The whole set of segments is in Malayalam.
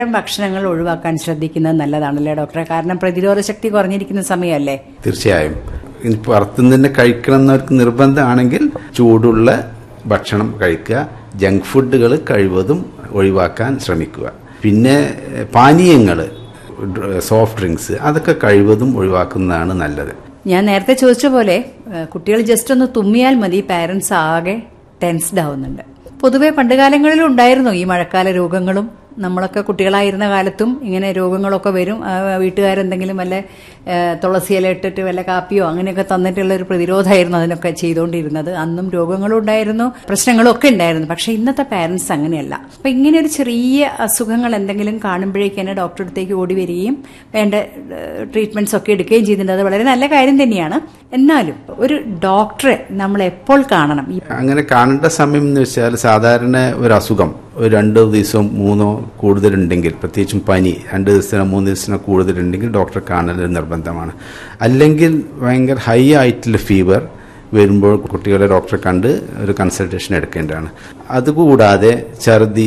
ഭക്ഷണങ്ങൾ ഒഴിവാക്കാൻ ശ്രദ്ധിക്കുന്നത് നല്ലതാണല്ലേ ഡോക്ടറെ? കാരണം പ്രതിരോധ ശക്തി കുറഞ്ഞിരിക്കുന്ന സമയമല്ലേ? തീർച്ചയായും. പുറത്തുനിന്ന് തന്നെ കഴിക്കണം എന്നവർക്ക് നിർബന്ധമാണെങ്കിൽ ചൂടുള്ള ഭക്ഷണം കഴിക്കുക. ജങ്ക് ഫുഡുകൾ കഴിവതും ഒഴിവാക്കാൻ ശ്രമിക്കുക. പിന്നെ പാനീയങ്ങൾ, സോഫ്റ്റ് ഡ്രിങ്ക്സ്, അതൊക്കെ കഴിവതും ഒഴിവാക്കുന്നതാണ് നല്ലത്. ഞാൻ നേരത്തെ ചോദിച്ച പോലെ കുട്ടികൾ ജസ്റ്റ് ഒന്ന് തുമ്മിയാൽ മതി, പാരന്റ്സ് ആകെ ടെൻസ്ഡ് ആവുന്നുണ്ട്. പൊതുവെ പണ്ടുകാലങ്ങളിലും ഉണ്ടായിരുന്നു ഈ മഴക്കാല രോഗങ്ങളും. നമ്മളൊക്കെ കുട്ടികളായിരുന്ന കാലത്തും ഇങ്ങനെ രോഗങ്ങളൊക്കെ വരും. വീട്ടുകാരെന്തെങ്കിലും വല്ല തുളസി ഇല ഇട്ടിട്ട് വല്ല കാപ്പിയോ അങ്ങനെയൊക്കെ തന്നിട്ടുള്ള ഒരു പ്രതിരോധമായിരുന്നു അതിനൊക്കെ ചെയ്തുകൊണ്ടിരുന്നത്. അന്നും രോഗങ്ങളും ഉണ്ടായിരുന്നു, പ്രശ്നങ്ങളും ഒക്കെ ഉണ്ടായിരുന്നു. പക്ഷെ ഇന്നത്തെ പാരന്റ്സ് അങ്ങനെയല്ല. അപ്പൊ ഇങ്ങനെ ഒരു ചെറിയ അസുഖങ്ങൾ എന്തെങ്കിലും കാണുമ്പോഴേക്ക് തന്നെ ഡോക്ടറെ അടുത്തേക്ക് ഓടി വരികയും വേണ്ട ട്രീറ്റ്മെന്റ്സ് ഒക്കെ എടുക്കുകയും ചെയ്തിട്ടുണ്ട്. അത് വളരെ നല്ല കാര്യം തന്നെയാണ്. എന്നാലും ഒരു ഡോക്ടറെ നമ്മൾ എപ്പോൾ കാണണം? അങ്ങനെ കാണേണ്ട സമയം എന്ന് വെച്ചാൽ സാധാരണ ഒരു അസുഖം ഒരു 2 ദിവസമോ 3 കൂടുതലുണ്ടെങ്കിൽ, പ്രത്യേകിച്ചും പനി 2 ദിവസത്തിനോ 3 ദിവസത്തിനോ കൂടുതലുണ്ടെങ്കിൽ ഡോക്ടറെ കാണൽ നിർബന്ധമാണ്. അല്ലെങ്കിൽ ഭയങ്കര ഹൈ ആയിട്ടുള്ള ഫീവർ വരുമ്പോൾ കുട്ടികളെ ഡോക്ടറെ കണ്ട് ഒരു കൺസൾട്ടേഷൻ എടുക്കേണ്ടതാണ്. അതുകൂടാതെ ഛർദി,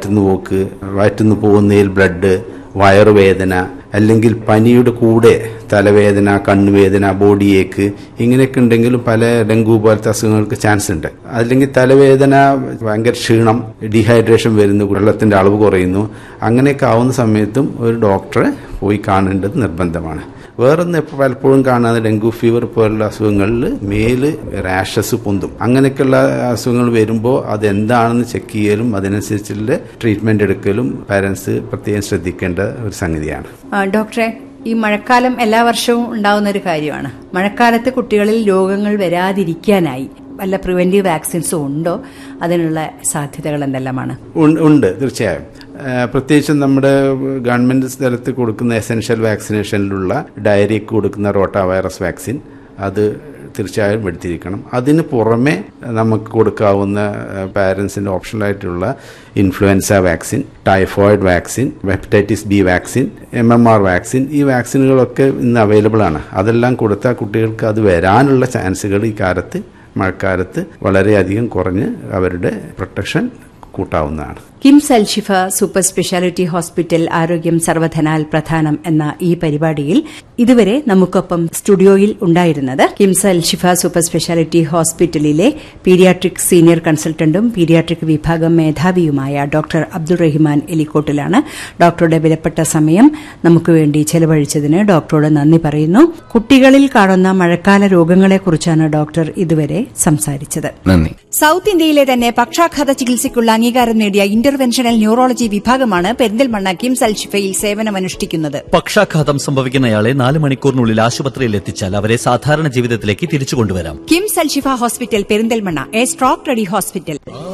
വയറ്റുന്നു പോകുന്നതിൽ ബ്ലഡ്, വയറുവേദന, അല്ലെങ്കിൽ പനിയുടെ കൂടെ തലവേദന, കണ്ണുവേദന, ബോഡി ഏക്ക്, ഇങ്ങനെയൊക്കെ ഉണ്ടെങ്കിലും പല ഡെങ്കു പോലത്തെ അസുഖങ്ങൾക്ക് ചാൻസ് ഉണ്ട്. അല്ലെങ്കിൽ തലവേദന, ഭയങ്കര ക്ഷീണം, ഡീഹൈഡ്രേഷൻ വരുന്നു, വെള്ളത്തിന്റെ അളവ് കുറയുന്നു, അങ്ങനെയൊക്കെ ആവുന്ന സമയത്തും ഒരു ഡോക്ടറെ പോയി കാണേണ്ടത് നിർബന്ധമാണ്. വേറൊന്ന് പലപ്പോഴും കാണാതെ ഡെങ്കു ഫീവർ പോലുള്ള അസുഖങ്ങളിൽ മേല് റാഷസ് പൊന്തും. അങ്ങനെയൊക്കെയുള്ള അസുഖങ്ങൾ വരുമ്പോൾ അതെന്താണെന്ന് ചെക്ക് ചെയ്യലും അതിനനുസരിച്ചുള്ള ട്രീറ്റ്മെന്റ് എടുക്കലും പാരന്റ്സ് പ്രത്യേകം ശ്രദ്ധിക്കേണ്ട ഒരു സംഗതിയാണ്. ഡോക്ടറെ, ഈ മഴക്കാലം എല്ലാ വർഷവും ഉണ്ടാവുന്ന ഒരു കാര്യമാണ്. മഴക്കാലത്ത് കുട്ടികളിൽ രോഗങ്ങൾ വരാതിരിക്കാനായി വല്ല പ്രിവെന്റീവ് വാക്സിൻസും ഉണ്ടോ? അതിനുള്ള സാധ്യതകൾ എന്തെല്ലാമാണ്? ഉണ്ട്, തീർച്ചയായും. പ്രത്യേകിച്ചും നമ്മുടെ ഗവൺമെന്റ് സ്ഥലത്ത് കൊടുക്കുന്ന എസെൻഷ്യൽ വാക്സിനേഷനിലുള്ള ഡയറിക്ക് കൊടുക്കുന്ന റോട്ടാ വൈറസ് വാക്സിൻ, അത് തീർച്ചയായും എടുത്തിരിക്കണം. അതിന് പുറമെ നമുക്ക് കൊടുക്കാവുന്ന പാരൻസിന്റെ ഓപ്ഷണലായിട്ടുള്ള influenza vaccine, typhoid vaccine, hepatitis B vaccine, MMR vaccine, ഈ വാക്സിനുകളൊക്കെ ഇന്ന് അവൈലബിൾ ആണ്. അതെല്ലാം കൊടുത്താൽ കുട്ടികൾക്ക് അത് വരാനുള്ള ചാൻസുകൾ ഈ മഴക്കാലത്ത് വളരെയധികം കുറഞ്ഞ് അവരുടെ പ്രൊട്ടക്ഷൻ കൂട്ടാവുന്നതാണ്. കിംസ് അൽ ഷിഫ സൂപ്പർ സ്പെഷ്യാലിറ്റി ഹോസ്പിറ്റൽ ആരോഗ്യം സർവധനാൽ പ്രധാനം എന്ന ഈ പരിപാടിയിൽ ഇതുവരെ നമുക്കൊപ്പം സ്റ്റുഡിയോയിൽ ഉണ്ടായിരുന്നത് കിംസ് അൽ ഷിഫ സൂപ്പർ സ്പെഷ്യാലിറ്റി ഹോസ്പിറ്റലിലെ പീഡിയാട്രിക് സീനിയർ കൺസൾട്ടന്റും പീഡിയാട്രിക് വിഭാഗം മേധാവിയുമായ ഡോക്ടർ അബ്ദുറഹിമാൻ എലിക്കോട്ടിലാണ്. ഡോക്ടറുടെ വിലപ്പെട്ട സമയം നമുക്ക് വേണ്ടി ചെലവഴിച്ചതിന് ഡോക്ടറോട് നന്ദി പറയുന്നു. കുട്ടികളിൽ കാണുന്ന മഴക്കാല രോഗങ്ങളെക്കുറിച്ചാണ് ഡോക്ടർ ഇതുവരെ സംസാരിച്ചത്. നന്ദി. സൌത്ത് ഇന്ത്യയിലെ തന്നെ പക്ഷാഘാത ചികിത്സയ്ക്കുള്ള അംഗീകാരം നേടിയ ഇന്റർവെൻഷണൽ ന്യൂറോളജി വിഭാഗമാണ് പെരിന്തൽമണ്ണ കിംസ് അൽ ഷിഫയിൽ സേവനമനുഷ്ഠിക്കുന്നത്. പക്ഷാഘാതം സംഭവിക്കുന്നയാളെ 4 മണിക്കൂറിനുള്ളിൽ ആശുപത്രിയിൽ എത്തിച്ചാൽ അവരെ സാധാരണ ജീവിതത്തിലേക്ക് തിരിച്ചു കൊണ്ടുവരാം. കിംസ് അൽ ഷിഫ hospital Perinthalmanna, A stroke ready hospital.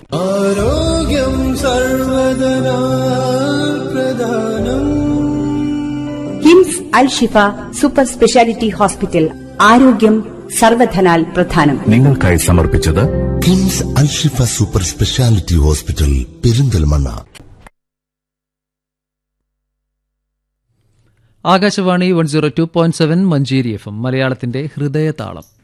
ആരോഗ്യം സർവദനാ പ്രധാനം. കിംസ് അൽ ഷിഫ സൂപ്പർ സ്പെഷ്യാലിറ്റി ഹോസ്പിറ്റൽ, ആരോഗ്യം സർവധനാൽ പ്രധാനം. നിങ്ങൾക്കായി സമർപ്പിച്ചത് കിംസ് അൽ ഷിഫ super speciality hospital Perinthalmanna. Akashvani 102.7 Manjeri FM, മലയാളത്തിന്റെ ഹൃദയതാളം.